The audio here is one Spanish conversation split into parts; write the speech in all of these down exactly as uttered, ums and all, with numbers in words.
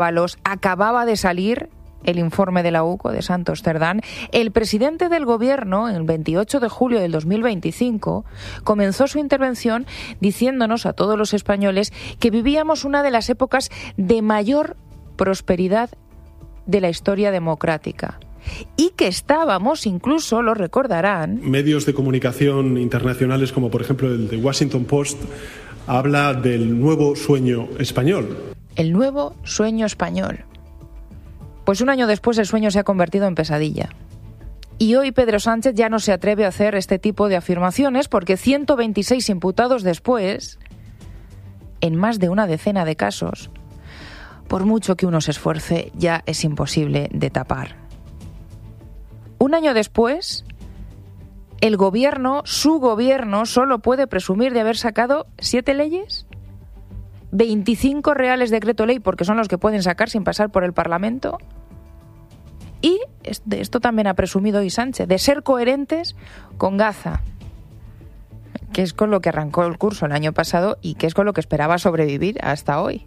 Ábalos, acababa de salir el informe de la U C O de Santos Cerdán. El presidente del Gobierno, el veintiocho de julio del dos mil veinticinco, comenzó su intervención diciéndonos a todos los españoles que vivíamos una de las épocas de mayor prosperidad de la historia democrática y que estábamos, incluso lo recordarán, medios de comunicación internacionales como por ejemplo el de Washington Post habla del nuevo sueño español. El nuevo sueño español. Pues un año después el sueño se ha convertido en pesadilla. Y hoy Pedro Sánchez ya no se atreve a hacer este tipo de afirmaciones porque ciento veintiséis imputados después, en más de una decena de casos, por mucho que uno se esfuerce, ya es imposible de tapar. Un año después, el gobierno, su gobierno, solo puede presumir de haber sacado siete leyes, veinticinco reales decreto ley, porque son los que pueden sacar sin pasar por el Parlamento. Y de esto también ha presumido hoy Sánchez, de ser coherentes con Gaza, que es con lo que arrancó el curso el año pasado y que es con lo que esperaba sobrevivir hasta hoy.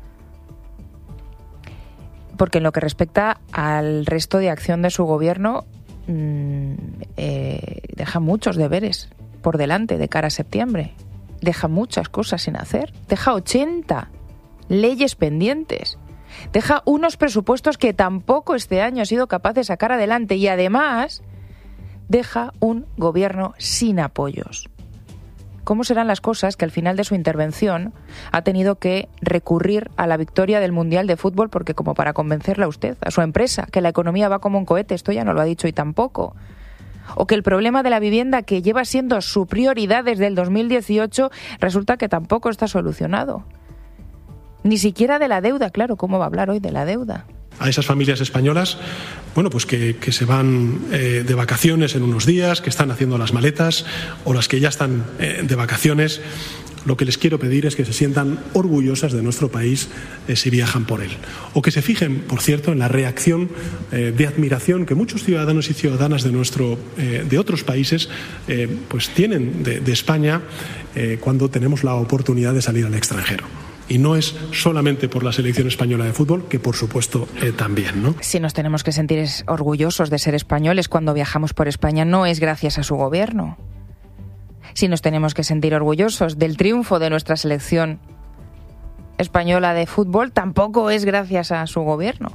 Porque en lo que respecta al resto de acción de su gobierno, mmm, eh, deja muchos deberes por delante de cara a septiembre. Deja muchas cosas sin hacer. Deja ochenta leyes pendientes. Deja unos presupuestos que tampoco este año ha sido capaz de sacar adelante y además deja un gobierno sin apoyos. ¿Cómo serán las cosas que al final de su intervención ha tenido que recurrir a la victoria del Mundial de Fútbol? Porque como para convencerle a usted, a su empresa, que la economía va como un cohete, esto ya no lo ha dicho y tampoco. O que el problema de la vivienda, que lleva siendo su prioridad desde el dos mil dieciocho, resulta que tampoco está solucionado. Ni siquiera de la deuda, claro, ¿cómo va a hablar hoy de la deuda? A esas familias españolas, bueno, pues que, que se van eh, de vacaciones en unos días, que están haciendo las maletas, o las que ya están eh, de vacaciones, lo que les quiero pedir es que se sientan orgullosas de nuestro país eh, si viajan por él. O que se fijen, por cierto, en la reacción eh, de admiración que muchos ciudadanos y ciudadanas de, nuestro, eh, de otros países eh, pues tienen de, de España eh, cuando tenemos la oportunidad de salir al extranjero. Y no es solamente por la selección española de fútbol, que por supuesto eh, también, ¿no? Si nos tenemos que sentir orgullosos de ser españoles cuando viajamos por España, no es gracias a su gobierno. Si nos tenemos que sentir orgullosos del triunfo de nuestra selección española de fútbol, tampoco es gracias a su gobierno.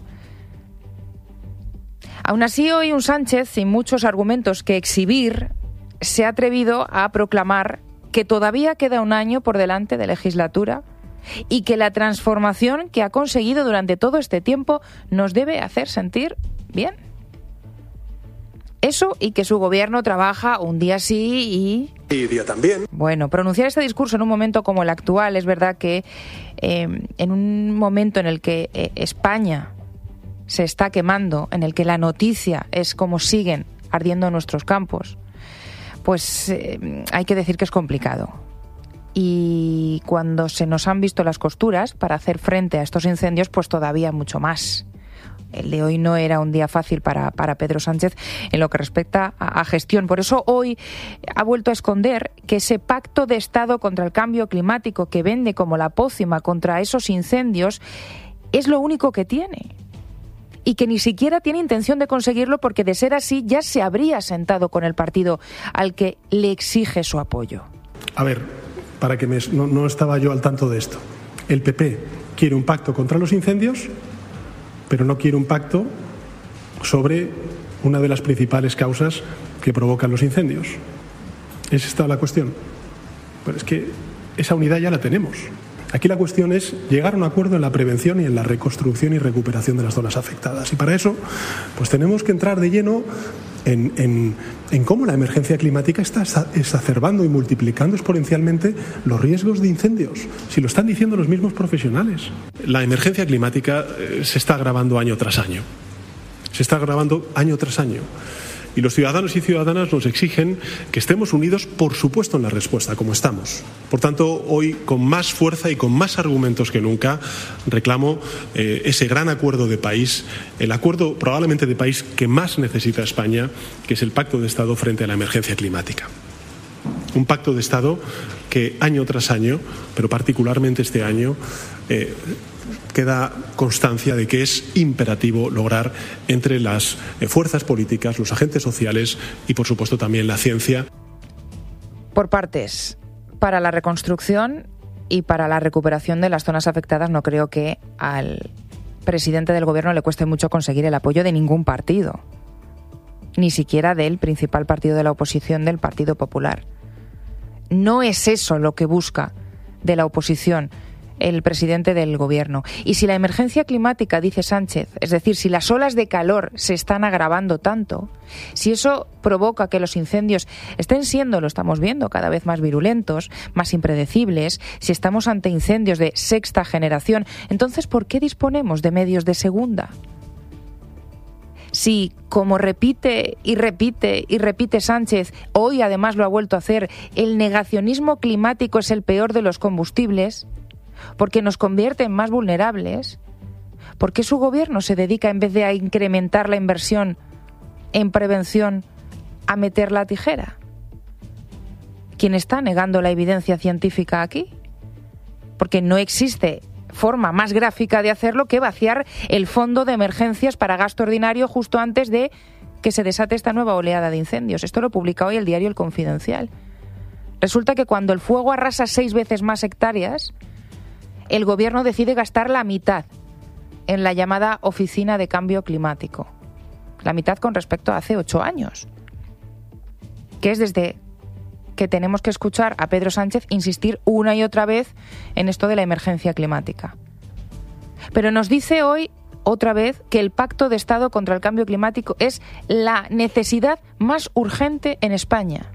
Aún así, hoy un Sánchez, sin muchos argumentos que exhibir, se ha atrevido a proclamar que todavía queda un año por delante de legislatura y que la transformación que ha conseguido durante todo este tiempo nos debe hacer sentir bien. Eso y que su gobierno trabaja un día sí y... Y día también. Bueno, pronunciar este discurso en un momento como el actual, es verdad que eh, en un momento en el que eh, España se está quemando, en el que la noticia es cómo siguen ardiendo nuestros campos, pues eh, hay que decir que es complicado. Y cuando se nos han visto las costuras para hacer frente a estos incendios, pues todavía mucho más. El de hoy no era un día fácil para, para Pedro Sánchez en lo que respecta a, a gestión. Por eso hoy ha vuelto a esconder que ese pacto de Estado contra el cambio climático que vende como la pócima contra esos incendios es lo único que tiene. Y que ni siquiera tiene intención de conseguirlo porque de ser así ya se habría sentado con el partido al que le exige su apoyo. A ver, para que me, no, no estaba yo al tanto de esto. El P P quiere un pacto contra los incendios, pero no quiere un pacto sobre una de las principales causas que provocan los incendios. ¿Es esta la cuestión? Pero es que esa unidad ya la tenemos. Aquí la cuestión es llegar a un acuerdo en la prevención y en la reconstrucción y recuperación de las zonas afectadas. Y para eso, pues tenemos que entrar de lleno en, en, en cómo la emergencia climática está exacerbando y multiplicando exponencialmente los riesgos de incendios. Si lo están diciendo los mismos profesionales. La emergencia climática eh, se está agravando año tras año. Se está agravando año tras año. Y los ciudadanos y ciudadanas nos exigen que estemos unidos, por supuesto, en la respuesta, como estamos. Por tanto, hoy, con más fuerza y con más argumentos que nunca, reclamo eh, ese gran acuerdo de país, el acuerdo probablemente de país que más necesita España, que es el Pacto de Estado frente a la emergencia climática. Un pacto de Estado que año tras año, pero particularmente este año, eh, queda constancia de que es imperativo lograr entre las fuerzas políticas, los agentes sociales y, por supuesto, también la ciencia. Por partes, para la reconstrucción y para la recuperación de las zonas afectadas no creo que al presidente del Gobierno le cueste mucho conseguir el apoyo de ningún partido, ni siquiera del principal partido de la oposición, del Partido Popular. No es eso lo que busca de la oposición el presidente del Gobierno. Y si la emergencia climática, dice Sánchez, es decir, si las olas de calor se están agravando tanto, si eso provoca que los incendios estén siendo, lo estamos viendo, cada vez más virulentos, más impredecibles, si estamos ante incendios de sexta generación, entonces ¿por qué disponemos de medios de segunda? Si, como repite y repite y repite Sánchez, hoy además lo ha vuelto a hacer, el negacionismo climático es el peor de los combustibles, porque nos convierte en más vulnerables, ¿por qué su gobierno se dedica, en vez de a incrementar la inversión en prevención, a meter la tijera? ¿Quién está negando la evidencia científica aquí? Porque no existe forma más gráfica de hacerlo que vaciar el fondo de emergencias para gasto ordinario justo antes de que se desate esta nueva oleada de incendios. Esto lo publica hoy el diario El Confidencial. Resulta que cuando el fuego arrasa seis veces más hectáreas, el Gobierno decide gastar la mitad en la llamada Oficina de Cambio Climático. La mitad con respecto a hace ocho años. Que es desde que tenemos que escuchar a Pedro Sánchez insistir una y otra vez en esto de la emergencia climática. Pero nos dice hoy otra vez que el Pacto de Estado contra el Cambio Climático es la necesidad más urgente en España.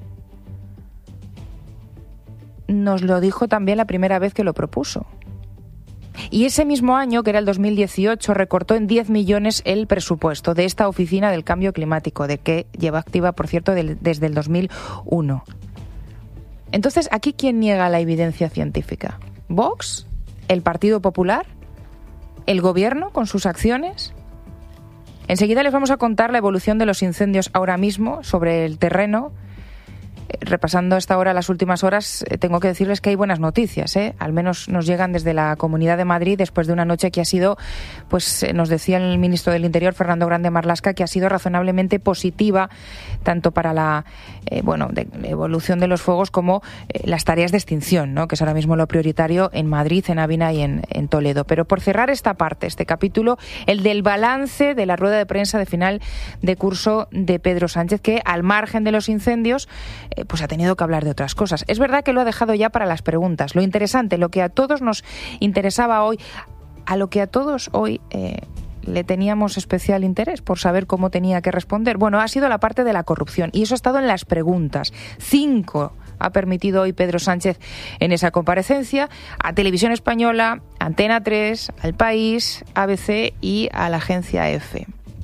Nos lo dijo también la primera vez que lo propuso. Y ese mismo año, que era el dos mil dieciocho, recortó en diez millones el presupuesto de esta Oficina del Cambio Climático, de que lleva activa, por cierto, del, desde el dos mil uno. Entonces, ¿aquí quién niega la evidencia científica? ¿Vox? ¿El Partido Popular? ¿El Gobierno con sus acciones? Enseguida les vamos a contar la evolución de los incendios ahora mismo sobre el terreno. Repasando hasta ahora las últimas horas, tengo que decirles que hay buenas noticias, ¿eh? Al menos nos llegan desde la Comunidad de Madrid después de una noche que ha sido, pues nos decía el ministro del Interior, Fernando Grande Marlaska, que ha sido razonablemente positiva tanto para la eh, bueno, de, de evolución de los fuegos como eh, las tareas de extinción, ¿no? Que es ahora mismo lo prioritario en Madrid, en Ávila y en, en Toledo. Pero por cerrar esta parte, este capítulo, el del balance de la rueda de prensa de final de curso de Pedro Sánchez, que al margen de los incendios pues ha tenido que hablar de otras cosas. Es verdad que lo ha dejado ya para las preguntas. Lo interesante, lo que a todos nos interesaba hoy, a lo que a todos hoy eh, le teníamos especial interés por saber cómo tenía que responder, bueno, ha sido la parte de la corrupción. Y eso ha estado en las preguntas. Cinco ha permitido hoy Pedro Sánchez en esa comparecencia a Televisión Española, Antena tres, al País, A B C y a la agencia EFE.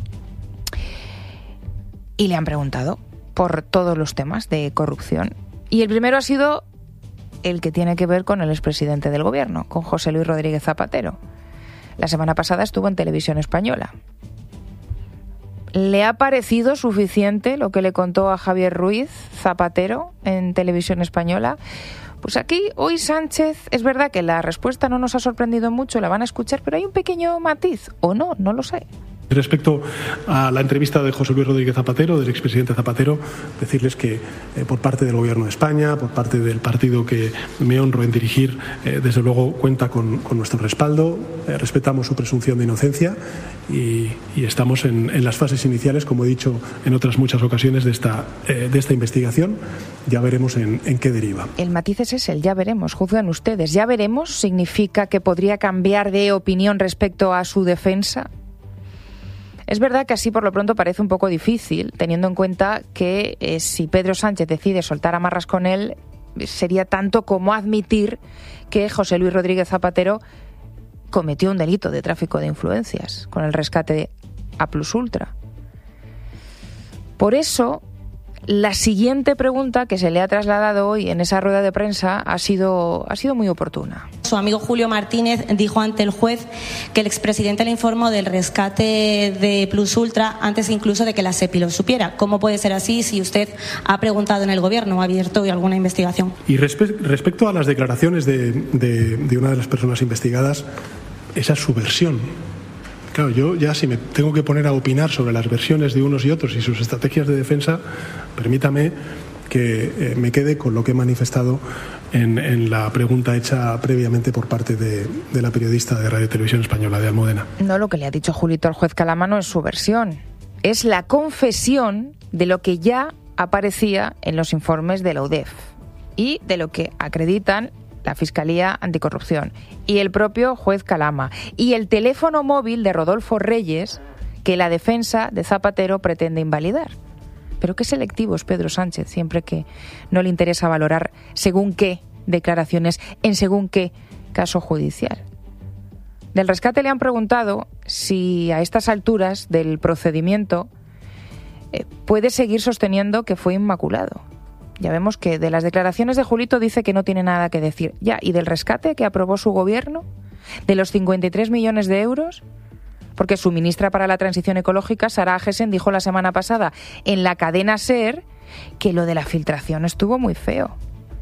Y le han preguntado por todos los temas de corrupción. Y el primero ha sido el que tiene que ver con el expresidente del Gobierno, con José Luis Rodríguez Zapatero. La semana pasada estuvo en Televisión Española. ¿Le ha parecido suficiente lo que le contó a Javier Ruiz Zapatero en Televisión Española? Pues aquí, hoy Sánchez, es verdad que la respuesta no nos ha sorprendido mucho, la van a escuchar, pero hay un pequeño matiz, o no, no lo sé. Respecto a la entrevista de José Luis Rodríguez Zapatero, del expresidente Zapatero, decirles que eh, por parte del Gobierno de España, por parte del partido que me honro en dirigir, eh, desde luego cuenta con, con nuestro respaldo, eh, respetamos su presunción de inocencia y, y estamos en, en las fases iniciales, como he dicho en otras muchas ocasiones, de esta, eh, de esta investigación. Ya veremos en, en qué deriva. El matiz es ese, el ya veremos, juzgan ustedes. Ya veremos significa que podría cambiar de opinión respecto a su defensa. Es verdad que así por lo pronto parece un poco difícil, teniendo en cuenta que eh, si Pedro Sánchez decide soltar amarras con él, sería tanto como admitir que José Luis Rodríguez Zapatero cometió un delito de tráfico de influencias con el rescate a Plus Ultra. Por eso, la siguiente pregunta que se le ha trasladado hoy en esa rueda de prensa ha sido, ha sido muy oportuna. Su amigo Julio Martínez dijo ante el juez que el expresidente le informó del rescate de Plus Ultra antes incluso de que la SEPI lo supiera. ¿Cómo puede ser así si usted ha preguntado en el Gobierno o ha abierto hoy alguna investigación? Y respe- respecto a las declaraciones de, de, de una de las personas investigadas, esa es su versión. Claro, yo ya si me tengo que poner a opinar sobre las versiones de unos y otros y sus estrategias de defensa, permítame que eh, me quede con lo que he manifestado en, en la pregunta hecha previamente por parte de, de la periodista de Radio Televisión Española, de Almudena. No, lo que le ha dicho Julito al juez Calama no es su versión, es la confesión de lo que ya aparecía en los informes de la U D E F y de lo que acreditan la Fiscalía Anticorrupción y el propio juez Calama y el teléfono móvil de Rodolfo Reyes que la defensa de Zapatero pretende invalidar. Pero qué selectivo es Pedro Sánchez siempre que no le interesa valorar según qué declaraciones en según qué caso judicial. Del rescate le han preguntado si a estas alturas del procedimiento eh, puede seguir sosteniendo que fue inmaculado. Ya vemos que de las declaraciones de Julito dice que no tiene nada que decir. Ya, ¿y del rescate que aprobó su gobierno? ¿De los cincuenta y tres millones de euros? Porque su ministra para la Transición Ecológica, Sara Agesen, dijo la semana pasada en la cadena SER que lo de la filtración estuvo muy feo.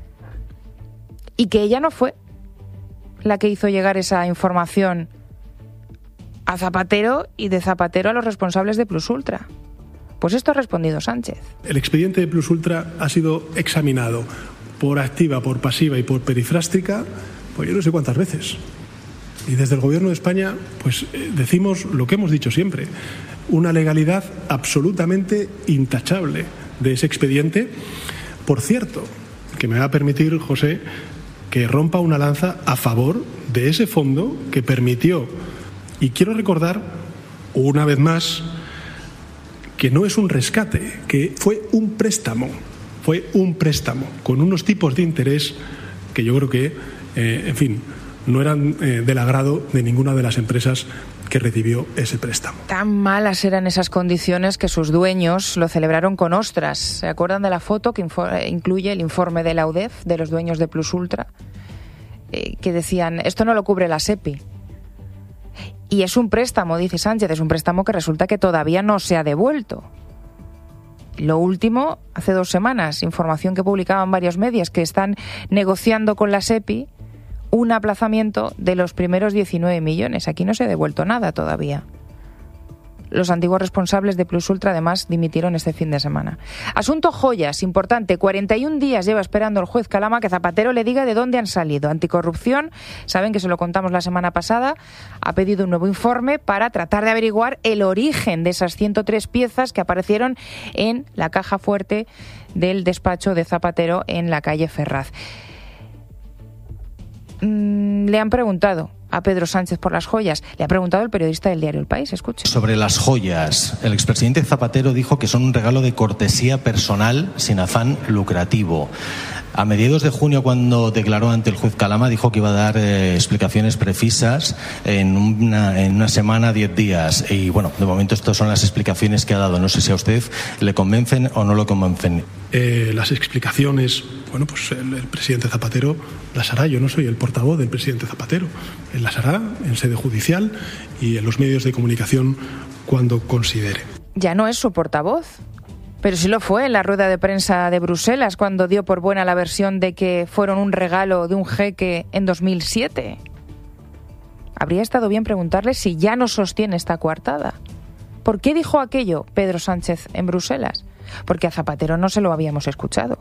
Y que ella no fue la que hizo llegar esa información a Zapatero y de Zapatero a los responsables de Plus Ultra. Pues esto ha respondido Sánchez. El expediente de Plus Ultra ha sido examinado por activa, por pasiva y por perifrástica, pues yo no sé cuántas veces. Y desde el Gobierno de España, pues eh, decimos lo que hemos dicho siempre, una legalidad absolutamente intachable de ese expediente. Por cierto, que me va a permitir, José, que rompa una lanza a favor de ese fondo que permitió, y quiero recordar una vez más, que no es un rescate, que fue un préstamo, fue un préstamo con unos tipos de interés que yo creo que, eh, en fin, no eran eh, del agrado de ninguna de las empresas que recibió ese préstamo. Tan malas eran esas condiciones que sus dueños lo celebraron con ostras. ¿Se acuerdan de la foto que incluye el informe de la U D E F, de los dueños de Plus Ultra? Eh, que decían, esto no lo cubre la SEPI. Y es un préstamo, dice Sánchez, es un préstamo que resulta que todavía no se ha devuelto. Lo último, hace dos semanas, información que publicaban varios medios, que están negociando con la SEPI un aplazamiento de los primeros diecinueve millones. Aquí no se ha devuelto nada todavía. Los antiguos responsables de Plus Ultra, además, dimitieron este fin de semana. Asunto joyas, importante. cuarenta y un días lleva esperando el juez Calama que Zapatero le diga de dónde han salido. Anticorrupción, saben que se lo contamos la semana pasada, ha pedido un nuevo informe para tratar de averiguar el origen de esas ciento tres piezas que aparecieron en la caja fuerte del despacho de Zapatero en la calle Ferraz. Mm, le han preguntado a Pedro Sánchez por las joyas. Le ha preguntado el periodista del diario El País. Escuche. Sobre las joyas, el expresidente Zapatero dijo que son un regalo de cortesía personal sin afán lucrativo. A mediados de junio, cuando declaró ante el juez Calama, dijo que iba a dar eh, explicaciones precisas en una, en una semana, diez días. Y bueno, de momento estas son las explicaciones que ha dado. No sé si a usted le convencen o no lo convencen. Eh, las explicaciones, bueno, pues el, el presidente Zapatero las hará. Yo no soy el portavoz del presidente Zapatero. Él las hará en sede judicial y en los medios de comunicación cuando considere. Ya no es su portavoz. Pero sí lo fue en la rueda de prensa de Bruselas cuando dio por buena la versión de que fueron un regalo de un jeque en dos mil siete. Habría estado bien preguntarle si ya no sostiene esta coartada. ¿Por qué dijo aquello Pedro Sánchez en Bruselas? Porque a Zapatero no se lo habíamos escuchado.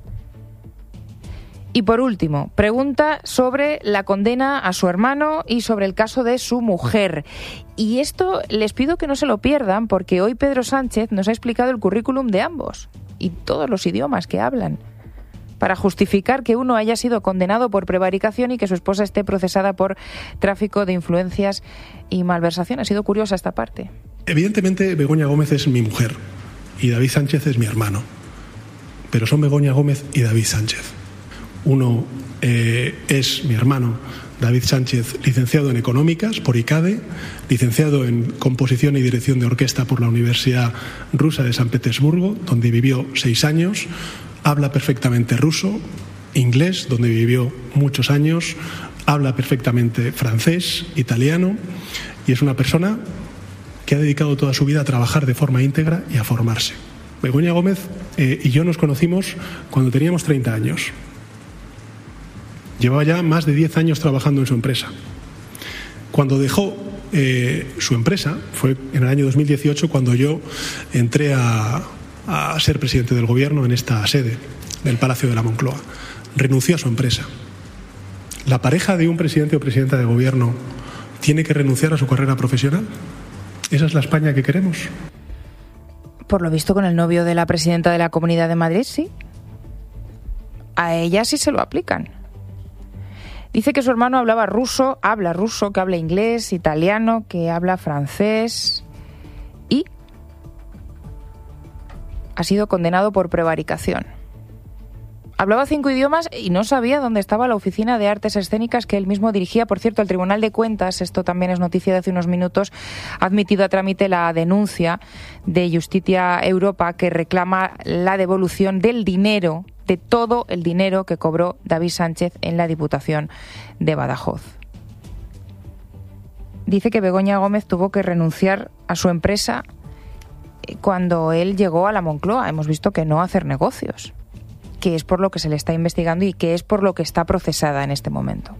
Y por último, pregunta sobre la condena a su hermano y sobre el caso de su mujer. Y esto les pido que no se lo pierdan porque hoy Pedro Sánchez nos ha explicado el currículum de ambos y todos los idiomas que hablan para justificar que uno haya sido condenado por prevaricación y que su esposa esté procesada por tráfico de influencias y malversación. Ha sido curiosa esta parte. Evidentemente, Begoña Gómez es mi mujer y David Sánchez es mi hermano. Pero son Begoña Gómez y David Sánchez. Uno eh, es mi hermano, David Sánchez, licenciado en Económicas por ICADE, licenciado en Composición y Dirección de Orquesta por la Universidad Rusa de San Petersburgo, donde vivió seis años, habla perfectamente ruso, inglés, donde vivió muchos años, habla perfectamente francés, italiano, y es una persona que ha dedicado toda su vida a trabajar de forma íntegra y a formarse. Begoña Gómez eh, y yo nos conocimos cuando teníamos treinta años. Llevaba ya más de diez años trabajando en su empresa. cuando dejó eh, su empresa, fue en el año dos mil dieciocho cuando yo entré a, a ser presidente del Gobierno en esta sede del Palacio de la Moncloa. Renunció a su empresa. ¿La pareja de un presidente o presidenta de Gobierno tiene que renunciar a su carrera profesional? ¿Esa es la España que queremos? Por lo visto, con el novio de la presidenta de la Comunidad de Madrid, sí. A ella sí se lo aplican. Dice que su hermano hablaba ruso, habla ruso, que habla inglés, italiano, que habla francés y ha sido condenado por prevaricación. Hablaba cinco idiomas y no sabía dónde estaba la Oficina de Artes Escénicas que él mismo dirigía. Por cierto, el Tribunal de Cuentas, esto también es noticia de hace unos minutos, ha admitido a trámite la denuncia de Justicia Europa que reclama la devolución del dinero, de todo el dinero que cobró David Sánchez en la Diputación de Badajoz. Dice que Begoña Gómez tuvo que renunciar a su empresa cuando él llegó a la Moncloa. Hemos visto que no hacer negocios, que es por lo que se le está investigando y que es por lo que está procesada en este momento.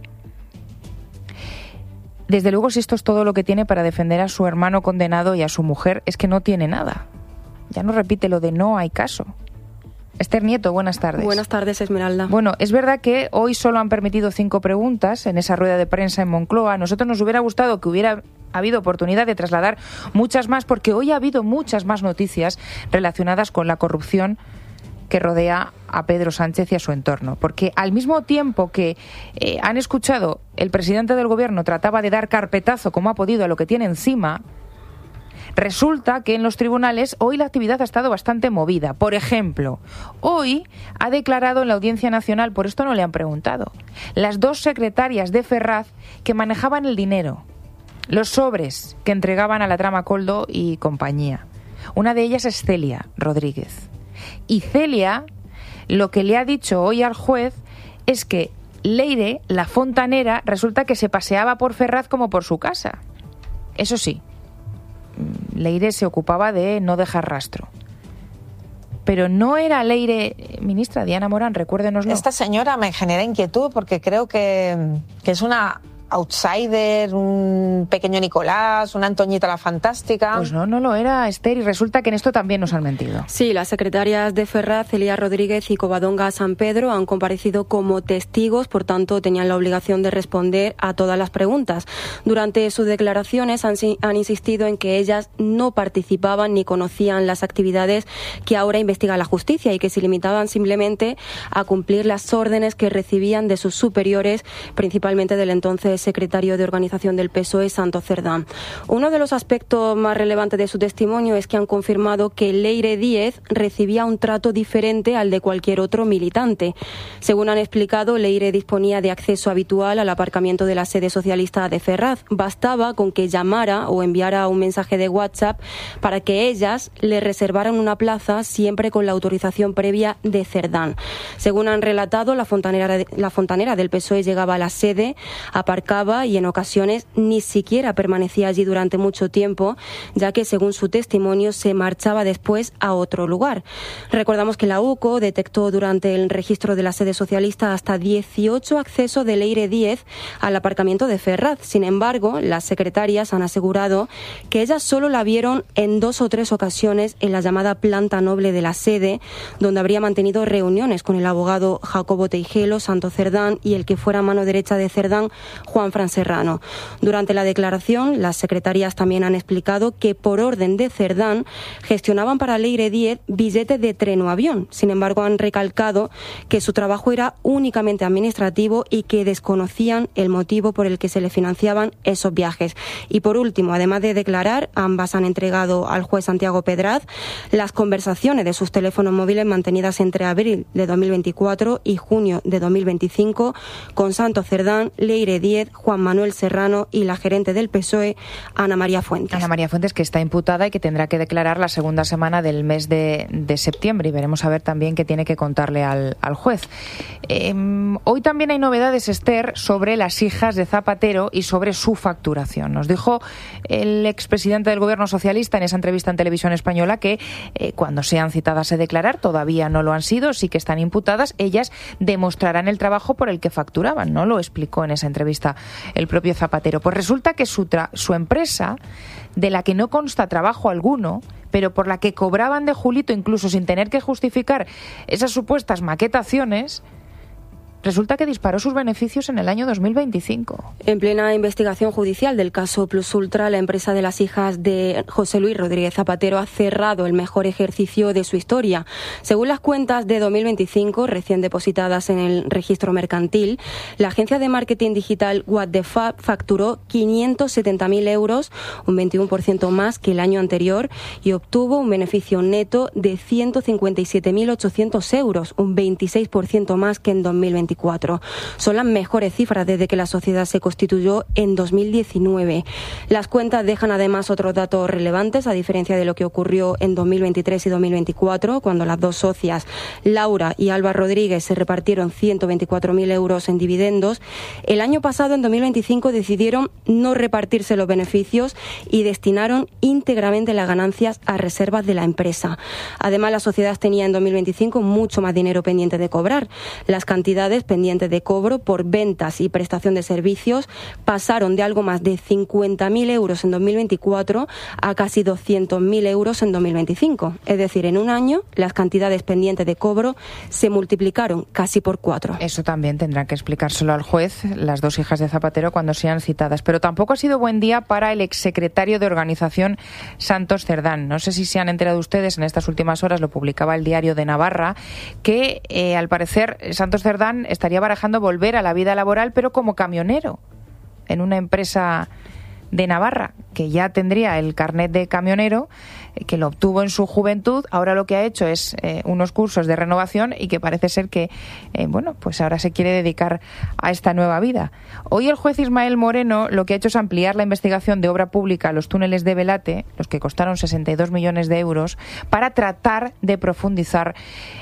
Desde luego, si esto es todo lo que tiene para defender a su hermano condenado y a su mujer, es que no tiene nada. Ya no repite lo de no hay caso. Esther Nieto, buenas tardes. Buenas tardes, Esmeralda. Bueno, es verdad que hoy solo han permitido cinco preguntas en esa rueda de prensa en Moncloa. A nosotros nos hubiera gustado que hubiera habido oportunidad de trasladar muchas más, porque hoy ha habido muchas más noticias relacionadas con la corrupción que rodea a Pedro Sánchez y a su entorno. Porque al mismo tiempo que eh, han escuchado, el presidente del Gobierno trataba de dar carpetazo como ha podido a lo que tiene encima, resulta que en los tribunales hoy la actividad ha estado bastante movida. Por ejemplo, hoy ha declarado en la Audiencia Nacional, por esto no le han preguntado, las dos secretarias de Ferraz que manejaban el dinero, los sobres que entregaban a la trama Koldo y compañía. Una de ellas es Celia Rodríguez. Y Celia lo que le ha dicho hoy al juez es que Leire, la fontanera, resulta que se paseaba por Ferraz como por su casa. Eso sí, Leire se ocupaba de no dejar rastro. Pero no era Leire, ministra Diana Morán, recuérdenoslo. Esta señora me genera inquietud porque creo que, que es una outsider, un pequeño Nicolás, una Antoñita la Fantástica. Pues no, no lo era, Esther, y resulta que en esto también nos han mentido. Sí, las secretarias de Ferraz, Celia Rodríguez y Covadonga San Pedro han comparecido como testigos, por tanto tenían la obligación de responder a todas las preguntas. Durante sus declaraciones han, han insistido en que ellas no participaban ni conocían las actividades que ahora investiga la justicia y que se limitaban simplemente a cumplir las órdenes que recibían de sus superiores, principalmente del entonces secretario de Organización del P S O E, Santos Cerdán. Uno de los aspectos más relevantes de su testimonio es que han confirmado que Leire Díez recibía un trato diferente al de cualquier otro militante. Según han explicado, Leire disponía de acceso habitual al aparcamiento de la sede socialista de Ferraz. Bastaba con que llamara o enviara un mensaje de WhatsApp para que ellas le reservaran una plaza, siempre con la autorización previa de Cerdán. Según han relatado, la fontanera, de, la fontanera del P S O E llegaba a la sede, aparcaba y en ocasiones ni siquiera permanecía allí durante mucho tiempo, ya que según su testimonio se marchaba después a otro lugar. Recordamos que la U C O detectó durante el registro de la sede socialista hasta dieciocho accesos de Leire Díez al aparcamiento de Ferraz. Sin embargo, las secretarias han asegurado que ellas solo la vieron en dos o tres ocasiones en la llamada planta noble de la sede, donde habría mantenido reuniones con el abogado Jacobo Teijelo, Santos Cerdán y el que fuera mano derecha de Cerdán, Juan Fran Serrano. Durante la declaración, las secretarias también han explicado que por orden de Cerdán gestionaban para Leire Díez billetes de tren o avión. Sin embargo, han recalcado que su trabajo era únicamente administrativo y que desconocían el motivo por el que se le financiaban esos viajes. Y por último, además de declarar, ambas han entregado al juez Santiago Pedraz las conversaciones de sus teléfonos móviles mantenidas entre abril de dos mil veinticuatro y junio de dos mil veinticinco con Santos Cerdán, Leire Díez, Juan Manuel Serrano y la gerente del P S O E, Ana María Fuentes. Ana María Fuentes, que está imputada y que tendrá que declarar la segunda semana del mes de, de septiembre, y veremos a ver también qué tiene que contarle al, al juez. Eh, hoy también hay novedades, Esther, sobre las hijas de Zapatero y sobre su facturación. Nos dijo el expresidente del Gobierno socialista en esa entrevista en Televisión Española que eh, cuando sean citadas a declarar, todavía no lo han sido, sí que están imputadas, ellas demostrarán el trabajo por el que facturaban. No lo explicó en esa entrevista el propio Zapatero. Pues resulta que su, tra- su empresa, de la que no consta trabajo alguno, pero por la que cobraban de Julito incluso sin tener que justificar esas supuestas maquetaciones, resulta que disparó sus beneficios en el año dos mil veinticinco. En plena investigación judicial del caso Plus Ultra, la empresa de las hijas de José Luis Rodríguez Zapatero ha cerrado el mejor ejercicio de su historia. Según las cuentas de dos mil veinticinco, recién depositadas en el registro mercantil, la agencia de marketing digital What the Fab facturó quinientos setenta mil euros, un veintiuno por ciento más que el año anterior, y obtuvo un beneficio neto de ciento cincuenta y siete mil ochocientos euros, un veintiséis por ciento más que en dos mil veinticuatro. Son las mejores cifras desde que la sociedad se constituyó en dos mil diecinueve. Las cuentas dejan además otros datos relevantes, a diferencia de lo que ocurrió en dos mil veintitrés y dos mil veinticuatro, cuando las dos socias, Laura y Alba Rodríguez, se repartieron ciento veinticuatro mil euros en dividendos. El año pasado, en dos mil veinticinco, decidieron no repartirse los beneficios y destinaron íntegramente las ganancias a reservas de la empresa. Además, la sociedad tenía en dos mil veinticinco mucho más dinero pendiente de cobrar. Las cantidades pendientes de cobro por ventas y prestación de servicios pasaron de algo más de cincuenta mil euros en dos mil veinticuatro a casi doscientos mil euros en dos mil veinticinco. Es decir, en un año las cantidades pendientes de cobro se multiplicaron casi por cuatro. Eso también tendrán que explicárselo al juez las dos hijas de Zapatero cuando sean citadas. Pero tampoco ha sido buen día para el exsecretario de organización Santos Cerdán. No sé si se han enterado ustedes, en estas últimas horas lo publicaba el Diario de Navarra, que eh, al parecer Santos Cerdán estaría barajando volver a la vida laboral, pero como camionero en una empresa de Navarra, que ya tendría el carnet de camionero, que lo obtuvo en su juventud. Ahora lo que ha hecho es eh, unos cursos de renovación y que parece ser que, eh, bueno, pues ahora se quiere dedicar a esta nueva vida. Hoy el juez Ismael Moreno lo que ha hecho es ampliar la investigación de obra pública a los túneles de Belate, los que costaron sesenta y dos millones de euros, para tratar de profundizar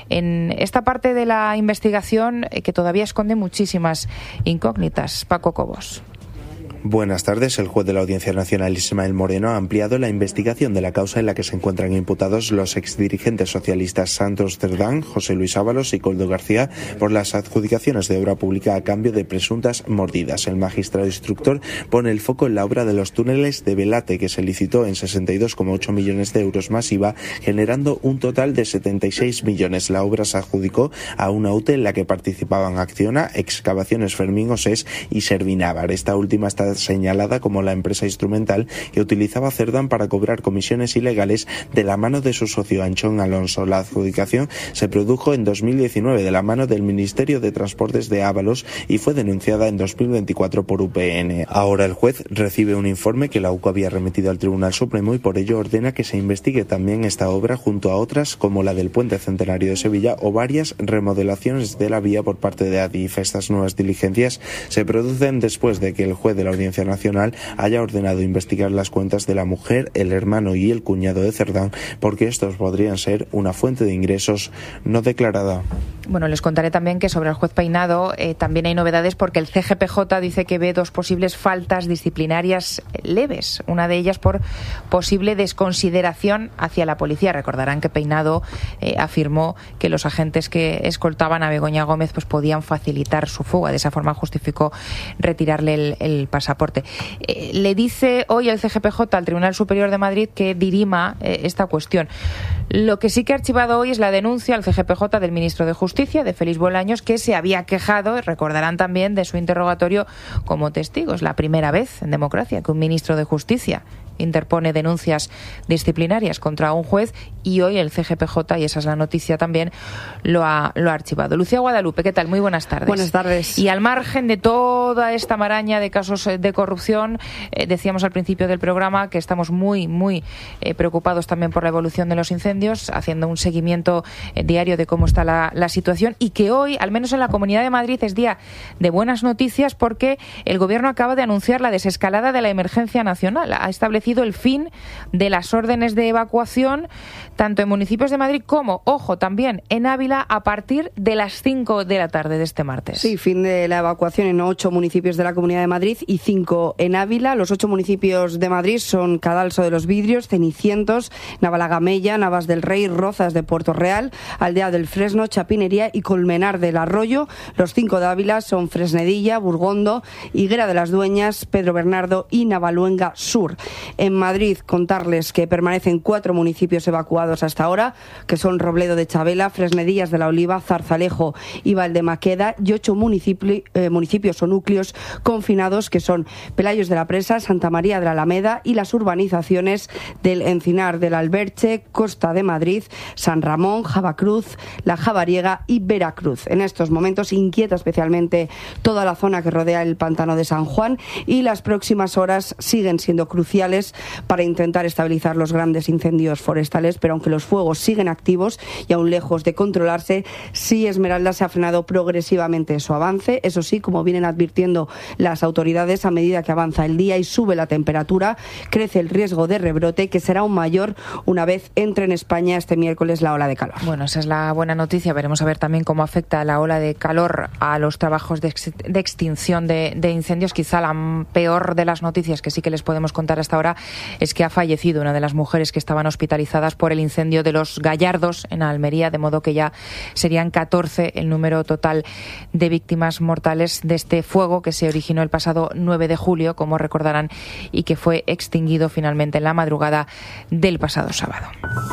en esta parte de la investigación eh, que todavía esconde muchísimas incógnitas. Paco Cobos. Buenas tardes. El juez de la Audiencia Nacional, Ismael Moreno, ha ampliado la investigación de la causa en la que se encuentran imputados los exdirigentes socialistas Santos Cerdán, José Luis Ábalos y Koldo García por las adjudicaciones de obra pública a cambio de presuntas mordidas. El magistrado instructor pone el foco en la obra de los túneles de Belate, que se licitó en sesenta y dos coma ocho millones de euros más I V A, generando un total de setenta y seis millones. La obra se adjudicó a una U T E en la que participaban Acciona, Excavaciones Fermín Osés y Servinávar. Esta última está señalada como la empresa instrumental que utilizaba Cerdán para cobrar comisiones ilegales de la mano de su socio Anchón Alonso. La adjudicación se produjo en dos mil diecinueve de la mano del Ministerio de Transportes de Ábalos y fue denunciada en dos mil veinticuatro por U P N. Ahora el juez recibe un informe que la U C O había remitido al Tribunal Supremo y por ello ordena que se investigue también esta obra junto a otras como la del Puente Centenario de Sevilla o varias remodelaciones de la vía por parte de Adif. Estas nuevas diligencias se producen después de que el juez de la Audiencia Nacional haya ordenado investigar las cuentas de la mujer, el hermano y el cuñado de Cerdán, porque estos podrían ser una fuente de ingresos no declarada. Bueno, les contaré también que sobre el juez Peinado eh, también hay novedades, porque el C G P J dice que ve dos posibles faltas disciplinarias leves, una de ellas por posible desconsideración hacia la policía. Recordarán que Peinado eh, afirmó que los agentes que escoltaban a Begoña Gómez pues podían facilitar su fuga. De esa forma justificó retirarle el, el pasaporte. Eh, le dice hoy el C G P J al Tribunal Superior de Madrid que dirima eh, esta cuestión. Lo que sí que ha archivado hoy es la denuncia al C G P J del ministro de Justicia, de Félix Bolaños, que se había quejado, recordarán también, de su interrogatorio como testigo. Es la primera vez en democracia que un ministro de Justicia interpone denuncias disciplinarias contra un juez, y hoy el C G P J, y esa es la noticia también, lo ha, lo ha archivado. Lucía Guadalupe, ¿qué tal? Muy buenas tardes. Buenas tardes. Y al margen de toda esta maraña de casos de corrupción, eh, decíamos al principio del programa que estamos muy, muy eh, preocupados también por la evolución de los incendios, haciendo un seguimiento eh, diario de cómo está la, la situación, y que hoy, al menos en la Comunidad de Madrid, es día de buenas noticias porque el Gobierno acaba de anunciar la desescalada de la emergencia nacional. Ha establecido establecido el fin de las órdenes de evacuación tanto en municipios de Madrid como, ojo, también en Ávila a partir de las cinco de la tarde de este martes. Sí, fin de la evacuación en ocho municipios de la Comunidad de Madrid y cinco en Ávila. Los ocho municipios de Madrid son Cadalso de los Vidrios, Cenicientos, Navalagamella, Navas del Rey, Rozas de Puerto Real, Aldea del Fresno, Chapinería y Colmenar del Arroyo. Los cinco de Ávila son Fresnedilla, Burgondo, Higuera de las Dueñas, Pedro Bernardo y Navaluenga Sur. En Madrid, contarles que permanecen cuatro municipios evacuados hasta ahora, que son Robledo de Chabela, Fresnedillas de la Oliva, Zarzalejo y Valdemaqueda, y ocho municipios, eh, municipios o núcleos confinados, que son Pelayos de la Presa, Santa María de la Alameda y las urbanizaciones del Encinar del Alberche, Costa de Madrid, San Ramón, Javacruz, La Javariega y Veracruz. En estos momentos inquieta especialmente toda la zona que rodea el pantano de San Juan, y las próximas horas siguen siendo cruciales para intentar estabilizar los grandes incendios forestales, pero aunque los fuegos siguen activos y aún lejos de controlarse, sí Esmeralda se ha frenado progresivamente su avance. Eso sí, como vienen advirtiendo las autoridades, a medida que avanza el día y sube la temperatura, crece el riesgo de rebrote, que será aún mayor una vez entre en España este miércoles la ola de calor. Bueno, esa es la buena noticia. Veremos a ver también cómo afecta la ola de calor a los trabajos de, ex- de extinción de, de incendios. Quizá la peor de las noticias que sí que les podemos contar hasta ahora es que ha fallecido una de las mujeres que estaban hospitalizadas por el incendio de los Gallardos en Almería, de modo que ya serían catorce el número total de víctimas mortales de este fuego que se originó el pasado nueve de julio, como recordarán, y que fue extinguido finalmente en la madrugada del pasado sábado.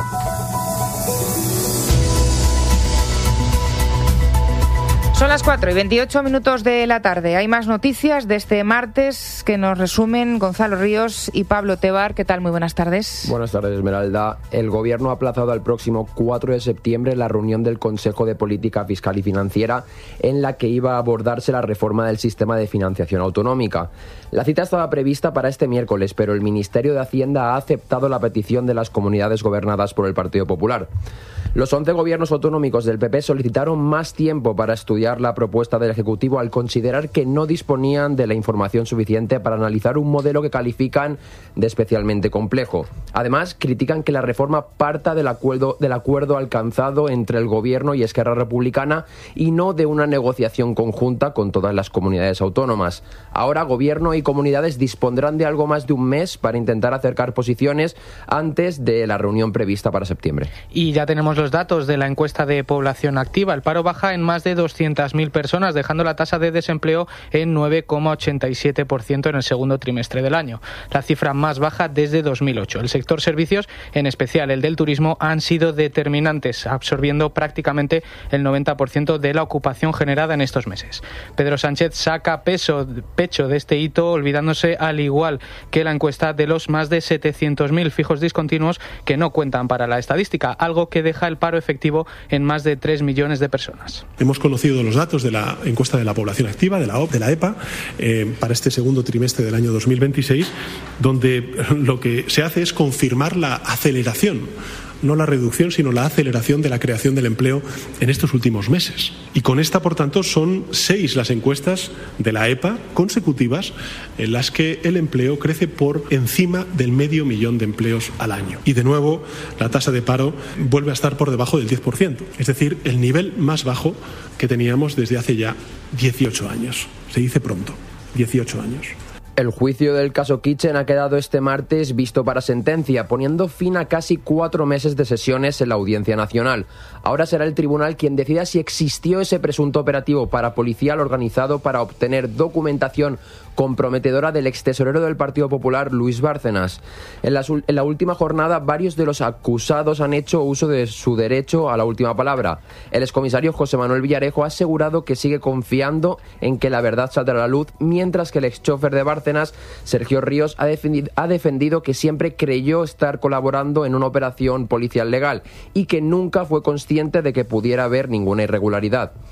Son las cuatro y veintiocho minutos de la tarde. Hay más noticias de este martes que nos resumen Gonzalo Ríos y Pablo Tebar. ¿Qué tal? Muy buenas tardes. Buenas tardes, Esmeralda. El Gobierno ha aplazado al próximo cuatro de septiembre la reunión del Consejo de Política Fiscal y Financiera, en la que iba a abordarse la reforma del sistema de financiación autonómica. La cita estaba prevista para este miércoles, pero el Ministerio de Hacienda ha aceptado la petición de las comunidades gobernadas por el Partido Popular. Los once gobiernos autonómicos del P P solicitaron más tiempo para estudiar la propuesta del Ejecutivo al considerar que no disponían de la información suficiente para analizar un modelo que califican de especialmente complejo. Además, critican que la reforma parta del acuerdo, del acuerdo alcanzado entre el Gobierno y Esquerra Republicana y no de una negociación conjunta con todas las comunidades autónomas. Ahora, Gobierno y comunidades dispondrán de algo más de un mes para intentar acercar posiciones antes de la reunión prevista para septiembre. Y ya tenemos los datos de la encuesta de población activa. El paro baja en más de doscientas mil personas, dejando la tasa de desempleo en nueve coma ochenta y siete por ciento en el segundo trimestre del año, la cifra más baja desde dos mil ocho. El sector servicios, en especial el del turismo, han sido determinantes, absorbiendo prácticamente el noventa por ciento de la ocupación generada en estos meses. Pedro Sánchez saca peso, pecho de este hito, olvidándose, al igual que la encuesta, de los más de setecientos mil fijos discontinuos que no cuentan para la estadística, algo que deja el paro efectivo en más de tres millones de personas. Hemos conocido los datos de la encuesta de la población activa, de la O P, de la E P A, eh, para este segundo trimestre del año dos mil veintiséis, donde lo que se hace es confirmar la aceleración, no la reducción, sino la aceleración de la creación del empleo en estos últimos meses. Y con esta, por tanto, son seis las encuestas de la E P A consecutivas en las que el empleo crece por encima del medio millón de empleos al año. Y de nuevo, la tasa de paro vuelve a estar por debajo del diez por ciento, es decir, el nivel más bajo que teníamos desde hace ya dieciocho años. Se dice pronto, dieciocho años. El juicio del caso Kitchen ha quedado este martes visto para sentencia, poniendo fin a casi cuatro meses de sesiones en la Audiencia Nacional. Ahora será el tribunal quien decida si existió ese presunto operativo parapolicial organizado para obtener documentación comprometedora del extesorero del Partido Popular, Luis Bárcenas. En la, en la última jornada, varios de los acusados han hecho uso de su derecho a la última palabra. El excomisario José Manuel Villarejo ha asegurado que sigue confiando en que la verdad saldrá a la luz, mientras que el exchofer de Bárcenas, Sergio Ríos, ha defendido, ha defendido que siempre creyó estar colaborando en una operación policial legal y que nunca fue consciente de que pudiera haber ninguna irregularidad.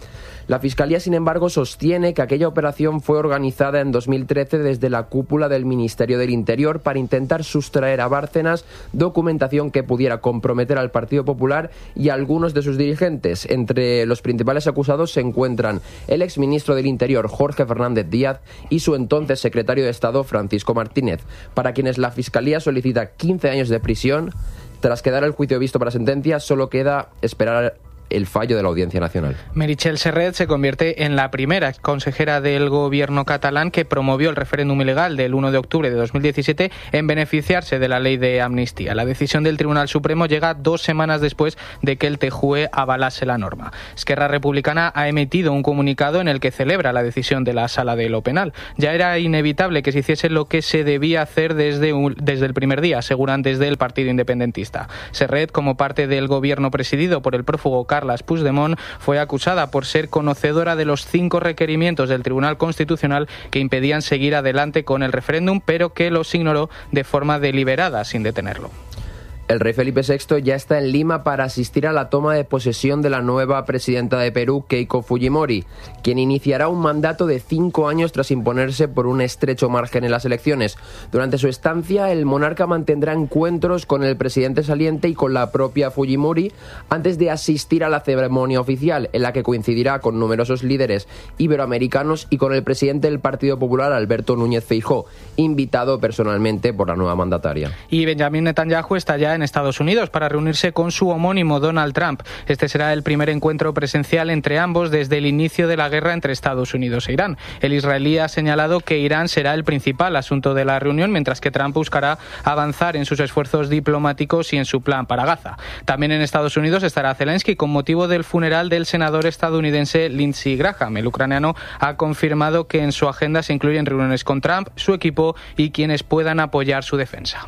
La Fiscalía, sin embargo, sostiene que aquella operación fue organizada en dos mil trece desde la cúpula del Ministerio del Interior para intentar sustraer a Bárcenas documentación que pudiera comprometer al Partido Popular y a algunos de sus dirigentes. Entre los principales acusados se encuentran el exministro del Interior, Jorge Fernández Díaz, y su entonces secretario de Estado, Francisco Martínez, para quienes la Fiscalía solicita quince años de prisión. Tras quedar el juicio visto para sentencia, solo queda esperar el fallo de la Audiencia Nacional. Meritxell Serret se convierte en la primera consejera del gobierno catalán que promovió el referéndum ilegal del uno de octubre de dos mil diecisiete en beneficiarse de la ley de amnistía. La decisión del Tribunal Supremo llega dos semanas después de que el T J U E avalase la norma. Esquerra Republicana ha emitido un comunicado en el que celebra la decisión de la Sala de lo Penal. Ya era inevitable que se hiciese lo que se debía hacer desde, un, desde el primer día, aseguran desde el Partido Independentista. Serret, como parte del gobierno presidido por el prófugo Carles Puigdemont, fue acusada por ser conocedora de los cinco requerimientos del Tribunal Constitucional que impedían seguir adelante con el referéndum, pero que los ignoró de forma deliberada, sin detenerlo. El rey Felipe sexto ya está en Lima para asistir a la toma de posesión de la nueva presidenta de Perú, Keiko Fujimori, quien iniciará un mandato de cinco años tras imponerse por un estrecho margen en las elecciones. Durante su estancia, el monarca mantendrá encuentros con el presidente saliente y con la propia Fujimori antes de asistir a la ceremonia oficial, en la que coincidirá con numerosos líderes iberoamericanos y con el presidente del Partido Popular, Alberto Núñez Feijóo, invitado personalmente por la nueva mandataria. Y Benjamin Netanyahu está ya en Estados Unidos para reunirse con su homónimo Donald Trump. Este será el primer encuentro presencial entre ambos desde el inicio de la guerra entre Estados Unidos e Irán. El israelí ha señalado que Irán será el principal asunto de la reunión, mientras que Trump buscará avanzar en sus esfuerzos diplomáticos y en su plan para Gaza. También en Estados Unidos estará Zelensky con motivo del funeral del senador estadounidense Lindsey Graham. El ucraniano ha confirmado que en su agenda se incluyen reuniones con Trump, su equipo y quienes puedan apoyar su defensa.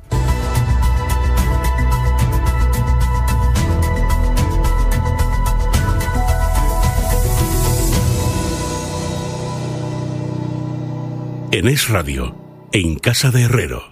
En Es Radio, en Casa de Herrero.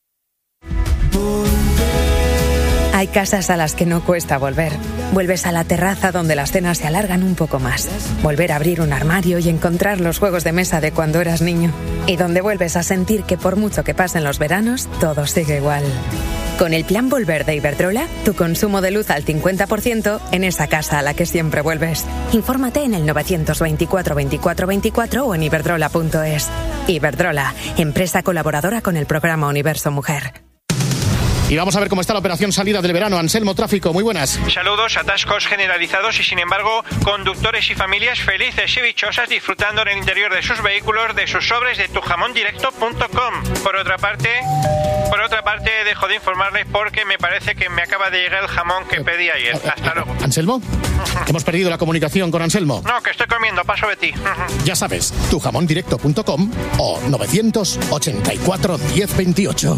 Hay casas a las que no cuesta volver. Vuelves a la terraza donde las cenas se alargan un poco más. Volver a abrir un armario y encontrar los juegos de mesa de cuando eras niño. Y donde vuelves a sentir que por mucho que pasen los veranos, todo sigue igual. Con el plan Volver de Iberdrola, tu consumo de luz al cincuenta por ciento en esa casa a la que siempre vuelves. Infórmate en el novecientos veinticuatro veinticuatro veinticuatro o en iberdrola punto es. Iberdrola, empresa colaboradora con el programa Universo Mujer. Y vamos a ver cómo está la operación salida del verano. Anselmo, tráfico, muy buenas. Saludos, atascos generalizados y sin embargo conductores y familias felices y dichosas disfrutando en el interior de sus vehículos de sus sobres de tu jamón directo punto com. Por otra parte, por otra parte dejo de informarles porque me parece que me acaba de llegar el jamón que pedí ayer. Hasta luego. Anselmo, hemos perdido la comunicación con Anselmo. No, que estoy comiendo, paso de ti. Ya sabes, tu jamón directo punto com o novecientos ochenta y cuatro diez veintiocho.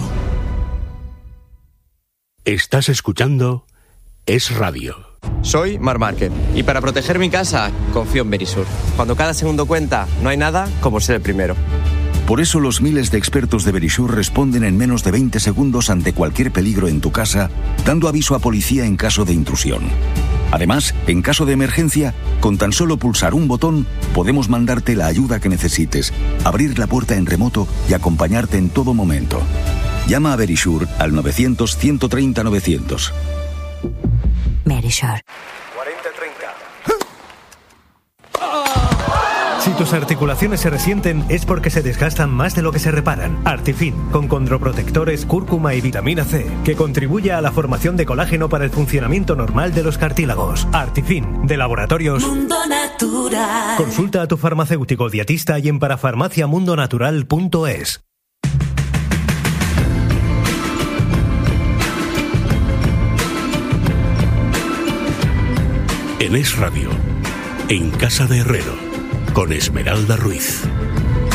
Estás escuchando Es Radio. Soy Mar Márquez y para proteger mi casa confío en Verisur. Cuando cada segundo cuenta, no hay nada como ser el primero. Por eso los miles de expertos de Verisur responden en menos de veinte segundos ante cualquier peligro en tu casa, dando aviso a policía en caso de intrusión. Además, en caso de emergencia, con tan solo pulsar un botón, podemos mandarte la ayuda que necesites, abrir la puerta en remoto y acompañarte en todo momento. Llama a Verisur al novecientos ciento treinta novecientos. Verisur. cuarenta treinta. Si tus articulaciones se resienten es porque se desgastan más de lo que se reparan. Artifin, con condroprotectores, cúrcuma y vitamina C, que contribuye a la formación de colágeno para el funcionamiento normal de los cartílagos. Artifin, de Laboratorios Mundo Natural. Consulta a tu farmacéutico dietista y en parafarmacia mundo natural punto es. En Es Radio, en Casa de Herrero, con Esmeralda Ruiz.